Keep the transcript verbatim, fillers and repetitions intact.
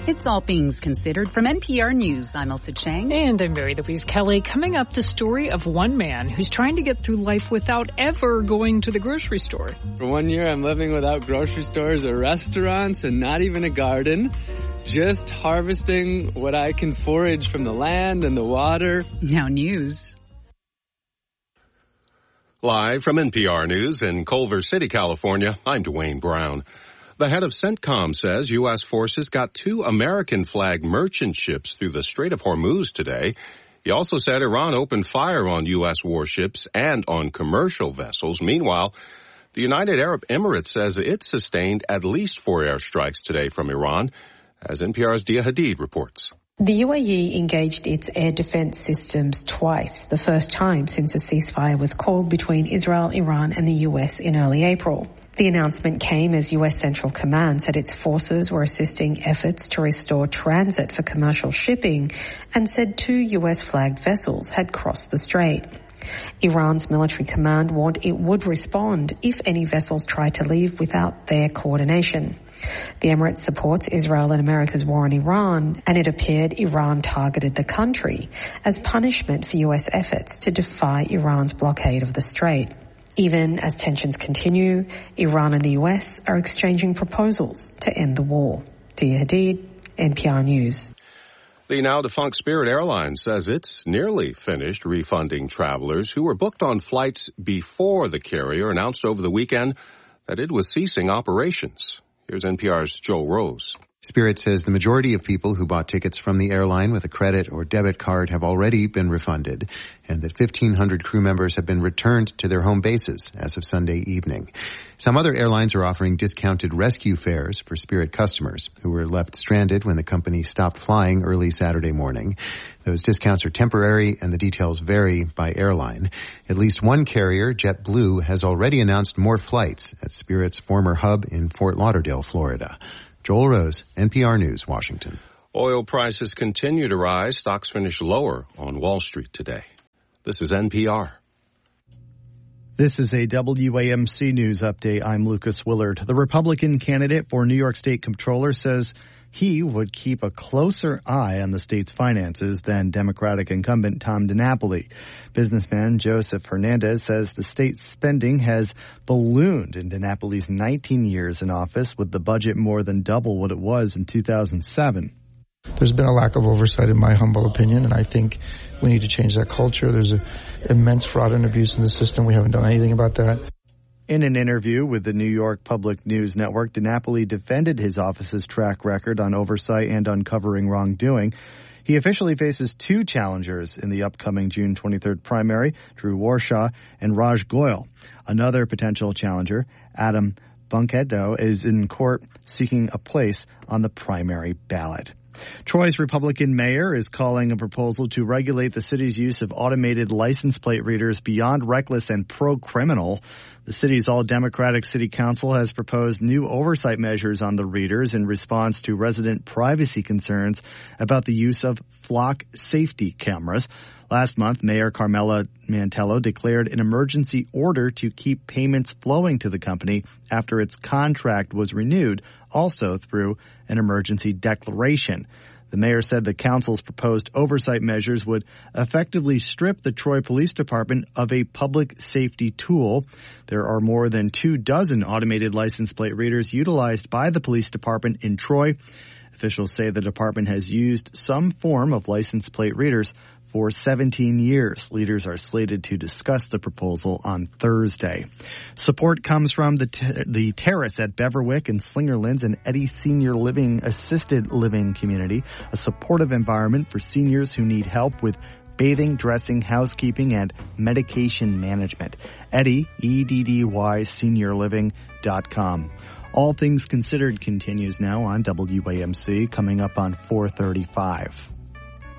It's All Things Considered from N P R News. I'm Elsa Chang. And I'm Mary Louise Kelly. Coming up, the story of one man who's trying to get through life without ever going to the grocery store. For one year, I'm living without grocery stores or restaurants and not even a garden. Just harvesting what I can forage from the land and the water. Now news. Live from N P R News in Culver City, California, I'm Dwayne Brown. The head of CENTCOM says U S forces got two American flag merchant ships through the Strait of Hormuz today. He also said Iran opened fire on U S warships and on commercial vessels. Meanwhile, the United Arab Emirates says it sustained at least four airstrikes today from Iran, as N P R's Dia Hadid reports. The U A E engaged its air defense systems twice, the first time since a ceasefire was called between Israel, Iran and the U S in early April. The announcement came as U S Central Command said its forces were assisting efforts to restore transit for commercial shipping and said two U S-flagged vessels had crossed the strait. Iran's military command warned it would respond if any vessels tried to leave without their coordination. The Emirates supports Israel and America's war on Iran, and it appeared Iran targeted the country as punishment for U S efforts to defy Iran's blockade of the strait. Even as tensions continue, Iran and the U S are exchanging proposals to end the war. Dia Hadid, N P R News. The now-defunct Spirit Airlines says it's nearly finished refunding travelers who were booked on flights before the carrier announced over the weekend that it was ceasing operations. Here's N P R's Joel Rose. Spirit says the majority of people who bought tickets from the airline with a credit or debit card have already been refunded, and that fifteen hundred crew members have been returned to their home bases as of Sunday evening. Some other airlines are offering discounted rescue fares for Spirit customers who were left stranded when the company stopped flying early Saturday morning. Those discounts are temporary, and the details vary by airline. At least one carrier, JetBlue, has already announced more flights at Spirit's former hub in Fort Lauderdale, Florida. Joel Rose, N P R News, Washington. Oil prices continue to rise. Stocks finished lower on Wall Street today. This is N P R. This is a W A M C News update. I'm Lucas Willard. The Republican candidate for New York State Comptroller says he would keep a closer eye on the state's finances than Democratic incumbent Tom DiNapoli. Businessman Joseph Hernandez says the state's spending has ballooned in DiNapoli's nineteen years in office, with the budget more than double what it was in two thousand seven. There's been a lack of oversight, in my humble opinion, and I think we need to change that culture. There's a, immense fraud and abuse in the system. We haven't done anything about that. In an interview with the New York Public News Network, DiNapoli defended his office's track record on oversight and uncovering wrongdoing. He officially faces two challengers in the upcoming June twenty-third primary, Drew Warshaw and Raj Goyal. Another potential challenger, Adam Bunkedo, is in court seeking a place on the primary ballot. Troy's Republican mayor is calling a proposal to regulate the city's use of automated license plate readers beyond reckless and pro-criminal. The city's all-Democratic city council has proposed new oversight measures on the readers in response to resident privacy concerns about the use of flock safety cameras. Last month, Mayor Carmela Mantello declared an emergency order to keep payments flowing to the company after its contract was renewed, also through an emergency declaration. The mayor said the council's proposed oversight measures would effectively strip the Troy Police Department of a public safety tool. There are more than two dozen automated license plate readers utilized by the police department in Troy. Officials say the department has used some form of license plate readers for seventeen years. Leaders are slated to discuss the proposal on Thursday. Support comes from the ter- the Terrace at Beverwick and Slingerlands and Eddy Senior Living Assisted Living Community, a supportive environment for seniors who need help with bathing, dressing, housekeeping, and medication management. Eddy, E D D Y, senior living dot com. All Things Considered continues now on W A M C, coming up on four thirty-five.